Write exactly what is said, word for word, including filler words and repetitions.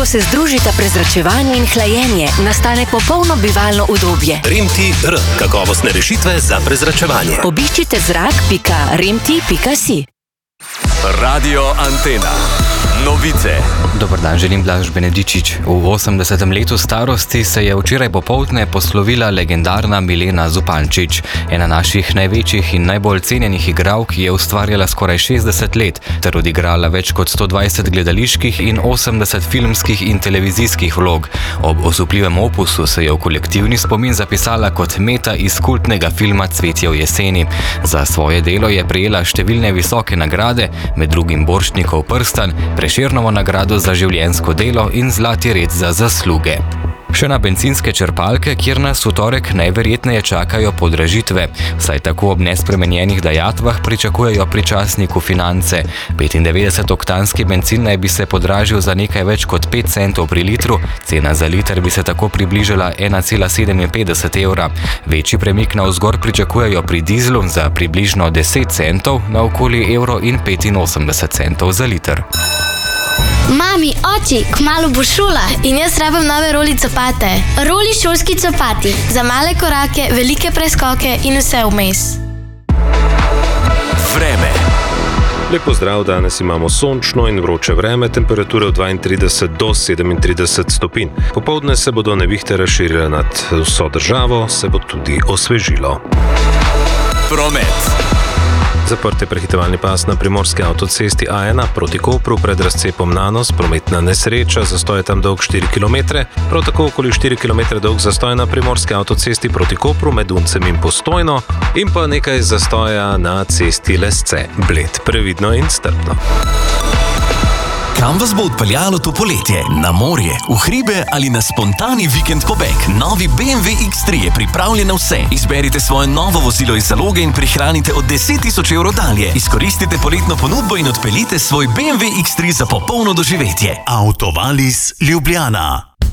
Ko se združita prezračevanje in hlajenje, nastane popolno bivalno udobje. Remti R. Kakovostne rešitve za prezračevanje. Obiščite zrak pika remti pika si. Radio Antena. Novice. Dobar dan, želim Blaž Benedičič. V osemdesetem letu starosti se je včeraj popoldne poslovila legendarna Milena Zupančič. Ena naših največjih in najbolj cenjenih igralk je ustvarjala skoraj šestdeset let ter odigrala več kot sto dvajset gledaliških in osemdeset filmskih in televizijskih vlog. Ob osupljivem opusu se je v kolektivni spomin zapisala kot meta iz kultnega filma Cvetje v jeseni. Za svoje delo je prejela številne visoke nagrade, med drugim Borštnikov prstan, Prešernovo nagrado za življenjsko delo in Zlati red za zasluge. Še na bencinske črpalke, kjer nas v torek najverjetneje čakajo podražitve. Vsaj tako ob nespremenjenih dajatvah pričakujejo pri časniku Finance. petindevetdesetoktanski bencin naj bi se podražil za nekaj več kot pet centov pri litru, cena za liter bi se tako približala ena cela sedeminpetdeset evra. Večji premik navzgor pričakujejo pri dizlu za približno deset centov na okoli evro in petinosemdeset centov za liter. Mami, oči, kmalu bo šola in jaz rabim nove roli copate. Roli šolski copati. Za male korake, velike preskoke in vse vmes. Vreme. Lep pozdrav, danes imamo sončno in vroče vreme, temperature od dvaintrideset do sedemintrideset stopinj. Popoldne se bodo nevihte razširile nad vso državo, se bo tudi osvežilo. Promet. Zaprt je prehitevalni pas na primorski avtocesti A ena proti Kopru pred razcepom Nanos, prometna nesreča, zastoj je tam dolg štiri kilometre, prav tako okoli štiri kilometre dolg zastoj na primorski avtocesti proti Kopru med Uncem in Postojno in pa nekaj zastoja na cesti Lesce. Bled, previdno in strpno. Kam vas bo odpeljalo to poletje? Na morje, v hribe ali na spontani vikend pobeg? Novi B M W X tri je pripravljen na vse. Izberite svoje novo vozilo iz zaloge in prihranite od deset tisoč evrov dalje. Izkoristite poletno ponudbo in odpeljite svoj B M W X tri za popolno doživetje. Autovalis Ljubljana.